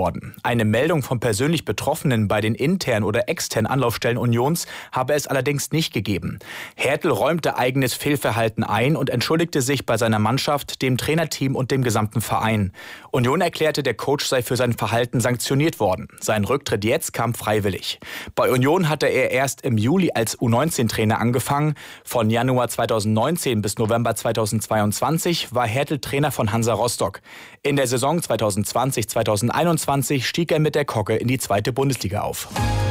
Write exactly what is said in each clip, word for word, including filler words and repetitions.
worden. Eine Meldung von persönlich Betroffenen bei den internen oder externen Anlaufstellen Unions habe es allerdings nicht gegeben. Hertel räumte eigenes Fehlverhalten ein und entschuldigte sich bei seiner Mannschaft, dem Trainerteam und dem gesamten Verein. Union erklärte, der Coach sei für sein Verhalten sanktioniert worden. Sein Rücktritt jetzt kam freiwillig. Bei Union hatte er erst im Juli als U neunzehn Trainer angefangen. Von Januar zweitausendneunzehn bis November zweitausendzweiundzwanzig war Hertel Trainer von Hansa Rostock. In der Saison zweitausendzwanzig zweitausendeinundzwanzig stieg er mit der Kocke in die zweite Bundesliga auf.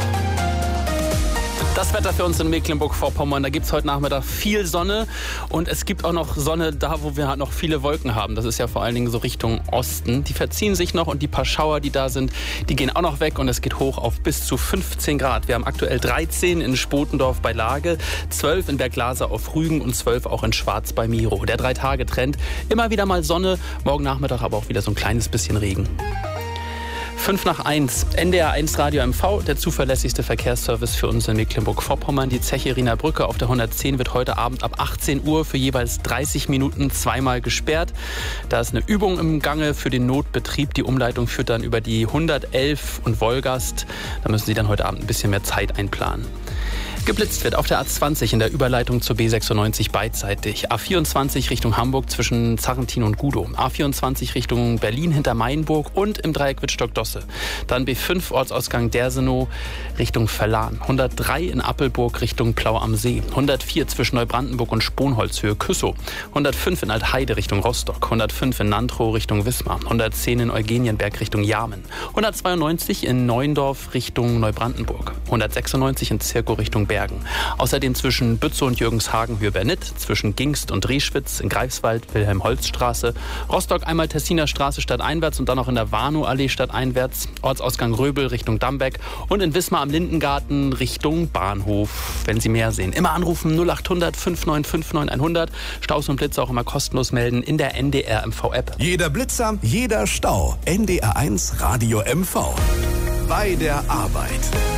Das Wetter für uns in Mecklenburg-Vorpommern, da gibt es heute Nachmittag viel Sonne und es gibt auch noch Sonne da, wo wir halt noch viele Wolken haben. Das ist ja vor allen Dingen so Richtung Osten. Die verziehen sich noch und die paar Schauer, die da sind, die gehen auch noch weg und es geht hoch auf bis zu fünfzehn Grad. Wir haben aktuell dreizehn in Spotendorf bei Lage, zwölf in Berglase auf Rügen und zwölf auch in Schwarz bei Miro. Der Drei-Tage-Trend, immer wieder mal Sonne, morgen Nachmittag aber auch wieder so ein kleines bisschen Regen. fünf nach eins, N D R eins Radio M V, der zuverlässigste Verkehrsservice für uns in Mecklenburg-Vorpommern. Die Zechiriner Brücke auf der hundertzehn wird heute Abend ab achtzehn Uhr für jeweils dreißig Minuten zweimal gesperrt. Da ist eine Übung im Gange für den Notbetrieb. Die Umleitung führt dann über die hundertelf und Wolgast. Da müssen Sie dann heute Abend ein bisschen mehr Zeit einplanen. Geblitzt wird auf der A zwanzig in der Überleitung zur B sechsundneunzig beidseitig. A vierundzwanzig Richtung Hamburg zwischen Zarrentin und Gudow. A vierundzwanzig Richtung Berlin hinter Mainburg und im Dreieck Wittstock-Dosse. Dann B fünf Ortsausgang Dersenow Richtung Verlan. hundertdrei in Appelburg Richtung Plau am See. hundertvier zwischen Neubrandenburg und Sponholzhöhe Küssow. hundertfünf in Altheide Richtung Rostock. hundertfünf in Nantrow Richtung Wismar. hundertzehn in Eugenienberg Richtung Jarmen. hundertzweiundneunzig in Neuendorf Richtung Neubrandenburg. hundertsechsundneunzig in Zirkow Richtung Bergen. Außerdem zwischen Bützow und Jürgenshagen Höhe-Bernit, zwischen Gingst und Rieschwitz in Greifswald Wilhelm-Holz-Straße, Rostock einmal Tessiner Straße stadteinwärts und dann noch in der Warnow-Allee stadteinwärts, Ortsausgang Röbel Richtung Dambeck und in Wismar am Lindengarten Richtung Bahnhof. Wenn Sie mehr sehen, immer anrufen null acht hundert fünf neun fünf neun hundert. Staus und Blitze auch immer kostenlos melden in der N D R M V-App. Jeder Blitzer, jeder Stau. N D R eins Radio M V. Bei der Arbeit.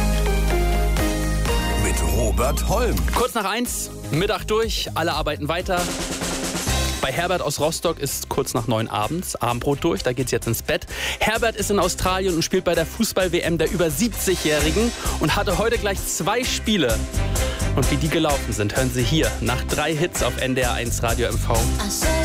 Robert Holm. Kurz nach eins, Mittag durch, alle arbeiten weiter. Bei Herbert aus Rostock ist kurz nach neun abends, Abendbrot durch, da geht's jetzt ins Bett. Herbert ist in Australien und spielt bei der Fußball-W M der über siebzigjährigen und hatte heute gleich zwei Spiele. Und wie die gelaufen sind, hören Sie hier nach drei Hits auf N D R eins Radio M V.